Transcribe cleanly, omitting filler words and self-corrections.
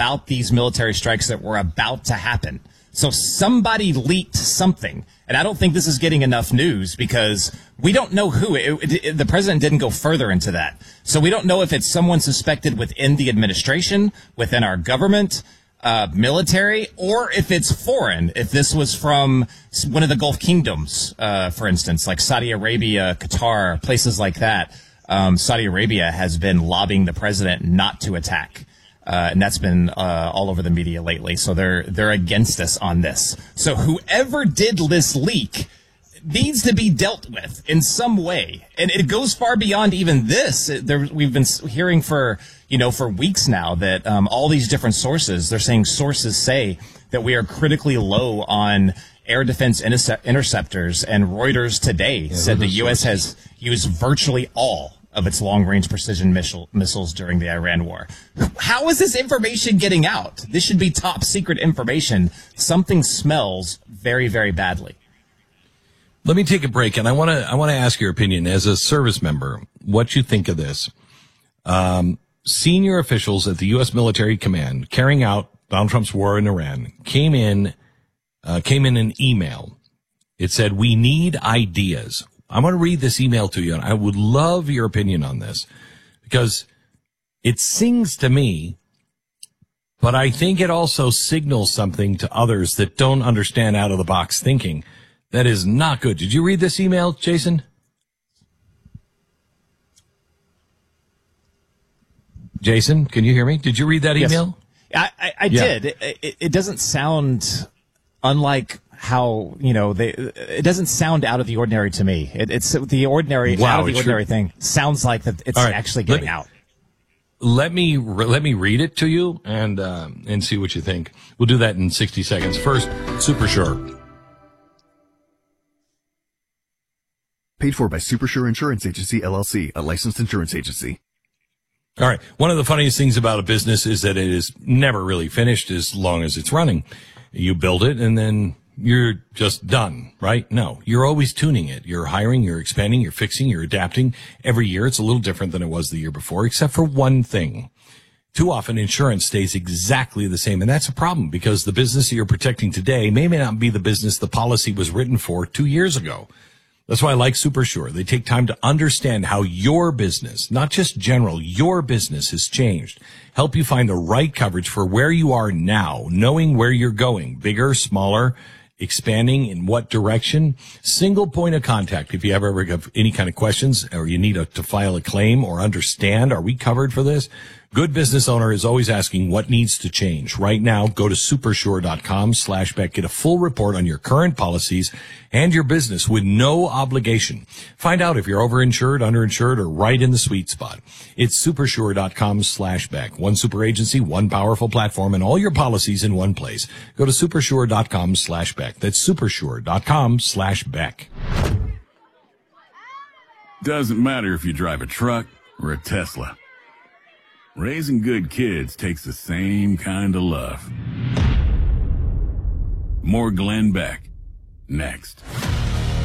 about these military strikes that were about to happen. So somebody leaked something. And I don't think this is getting enough news because we don't know who. The president didn't go further into that. So we don't know if it's someone suspected within the administration, within our government, military, or if it's foreign. If this was from one of the Gulf kingdoms, for instance, like Saudi Arabia, Qatar, places like that. Saudi Arabia has been lobbying the president not to attack. And that's been all over the media lately. So they're against us on this. So whoever did this leak needs to be dealt with in some way. And it goes far beyond even this. We've been hearing for weeks now that all these different sources, they're saying sources say that we are critically low on air defense interceptors. And Reuters today said the U.S. has used virtually all of its long-range precision missiles during the Iran war. How is this information getting out? This should be top secret information. Something smells very, very badly. Let me take a break, and I want to ask your opinion as a service member, what you think of this. Senior officials at the U.S. military command carrying out Donald Trump's war in Iran came in an email. It said, "We need ideas." I'm going to read this email to you, and I would love your opinion on this because it sings to me, but I think it also signals something to others that don't understand out-of-the-box thinking. That is not good. Did you read this email, Jason? Jason, can you hear me? Did you read that email? Yes. I did. It doesn't sound unlike how, it doesn't sound out of the ordinary to me. It's the ordinary, out of the ordinary thing. Sounds like that it's actually getting out. Let me read it to you and see what you think. We'll do that in 60 seconds. First, Super Sure. Paid for by Super Sure Insurance Agency, LLC, a licensed insurance agency. All right. One of the funniest things about a business is that it is never really finished as long as it's running. You build it and then you're just done, right? No, you're always tuning it. You're hiring, you're expanding, you're fixing, you're adapting. Every year it's a little different than it was the year before, except for one thing. Too often insurance stays exactly the same. And that's a problem because the business that you're protecting today may not be the business the policy was written for 2 years ago. That's why I like Super Sure. They take time to understand how your business, not just general, your business has changed. Help you find the right coverage for where you are now, knowing where you're going, bigger, smaller, expanding in what direction. Single point of contact. If you ever have any kind of questions or you need to file a claim or understand, are we covered for this? Good business owner is always asking what needs to change. Right now, go to supersure.com/Beck. Get a full report on your current policies and your business with no obligation. Find out if you're overinsured, underinsured, or right in the sweet spot. It's supersure.com/Beck. One super agency, one powerful platform, and all your policies in one place. Go to supersure.com/Beck. That's supersure.com/Beck. Doesn't matter if you drive a truck or a Tesla. Raising good kids takes the same kind of love. More Glenn Beck, next.